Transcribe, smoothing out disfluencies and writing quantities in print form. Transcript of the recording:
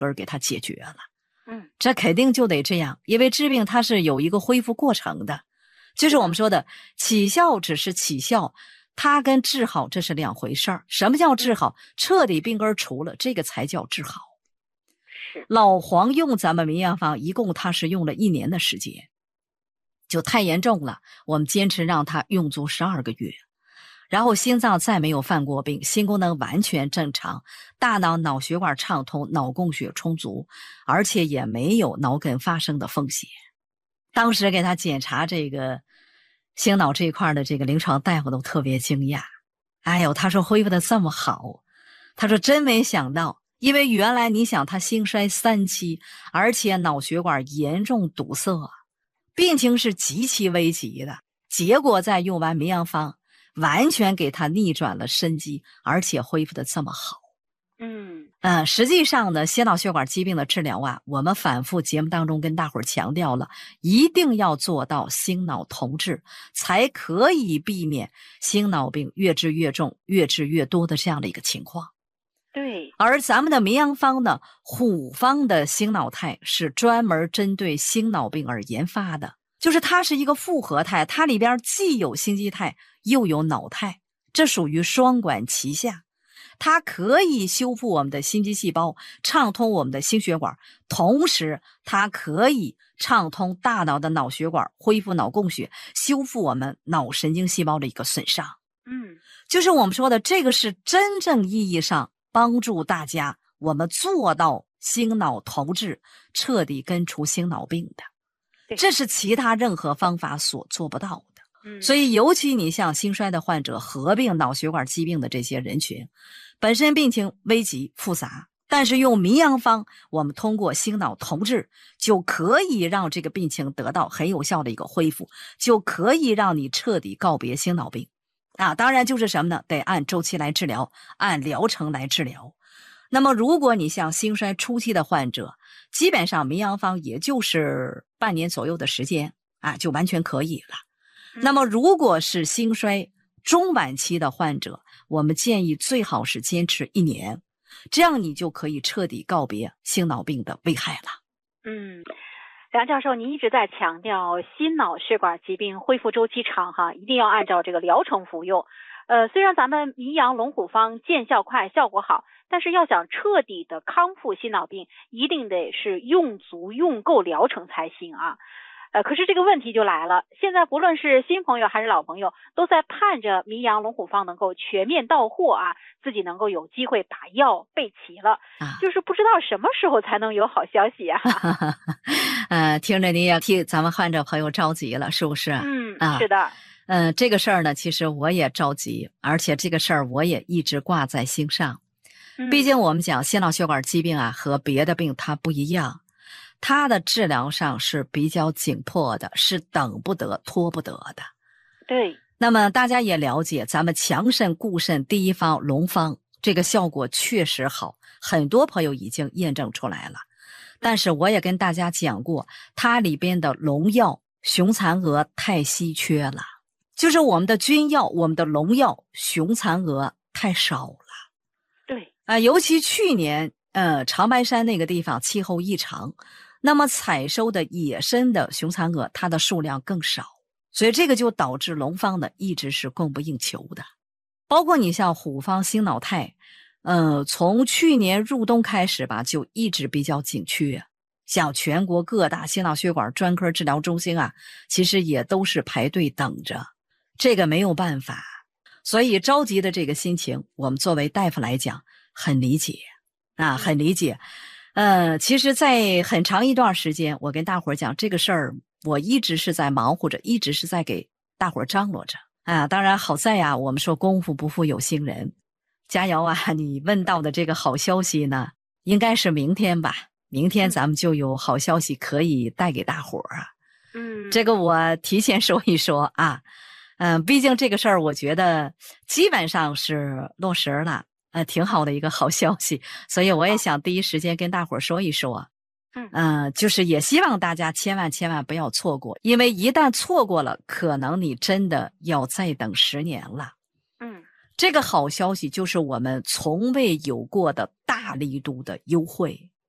而给它解决了。这肯定就得这样，因为治病它是有一个恢复过程的，就是我们说的起效只是起效，它跟治好这是两回事儿。什么叫治好？彻底病根除了，这个才叫治好。老黄用咱们民药方一共他是用了1年的时间，就太严重了，我们坚持让他用足12个月。然后心脏再没有犯过病，心功能完全正常，大脑脑血管畅通，脑供血充足，而且也没有脑梗发生的风险。当时给他检查这个心脑这一块的这个临床大夫都特别惊讶，哎呦，他说恢复的这么好，他说真没想到，因为原来你想他心衰3期，而且脑血管严重堵塞，病情是极其危急的，结果在用完民药方完全给他逆转了生机，而且恢复的这么好。实际上呢，心脑血管疾病的治疗啊，我们反复节目当中跟大伙儿强调了，一定要做到心脑同治，才可以避免心脑病越治越重、越治越多的这样的一个情况。 对， 而咱们的民药方呢，虎方的心脑肽是专门针对心脑病而研发的，就是它是一个复合肽，它里边既有心肌肽又有脑肽，这属于双管齐下，它可以修复我们的心肌细胞，畅通我们的心血管，同时它可以畅通大脑的脑血管，恢复脑供血，修复我们脑神经细胞的一个损伤。就是我们说的这个是真正意义上帮助大家我们做到心脑同治，彻底根除心脑病的，这是其他任何方法所做不到的。所以尤其你像心衰的患者，合并脑血管疾病的这些人群，本身病情危急复杂，但是用民药方，我们通过心脑同治就可以让这个病情得到很有效的一个恢复，就可以让你彻底告别心脑病当然就是什么呢？得按周期来治疗，按疗程来治疗。那么如果你像心衰初期的患者，基本上民药方也就是半年左右的时间就完全可以了。那么如果是心衰中晚期的患者，我们建议最好是坚持1年，这样你就可以彻底告别心脑病的危害了。 梁教授，您一直在强调心脑血管疾病恢复周期长一定要按照这个疗程服用。虽然咱们民阳龙虎方见效快，效果好，但是要想彻底的康复心脑病，一定得是用足用够疗程才行可是这个问题就来了，现在不论是新朋友还是老朋友，都在盼着民阳龙虎方能够全面到货自己能够有机会把药备齐了，就是不知道什么时候才能有好消息听着你也替咱们患者朋友着急了，是不是？ 是的。 这个事儿呢，其实我也着急，而且这个事儿我也一直挂在心上。毕竟我们讲心脑血管疾病和别的病它不一样，它的治疗上是比较紧迫的，是等不得拖不得的。 对。 那么大家也了解，咱们强肾固肾第一方龙方这个效果确实好，很多朋友已经验证出来了。但是我也跟大家讲过，它里边的龙药雄蚕蛾太稀缺了，就是我们的君药，我们的龙药雄蚕蛾太少了。 对尤其去年长白山那个地方气候异常，那么采收的野生的雄蚕蛾它的数量更少，所以这个就导致龙方呢一直是供不应求的。包括你像虎方心脑肽从去年入冬开始吧，就一直比较紧缺，像全国各大心脑血管专科治疗中心其实也都是排队等着，这个没有办法。所以着急的这个心情，我们作为大夫来讲很理解很理解。其实在很长一段时间，我跟大伙儿讲这个事儿，我一直是在忙活着，一直是在给大伙儿张罗着当然好在我们说功夫不负有心人，加油你问到的这个好消息呢，应该是明天吧，明天咱们就有好消息可以带给大伙儿这个我提前说一说毕竟这个事儿我觉得基本上是落实了挺好的一个好消息，所以我也想第一时间跟大伙儿说一说就是也希望大家千万不要错过，因为一旦错过了，可能你真的要再等10年了这个好消息就是我们从未有过的大力度的优惠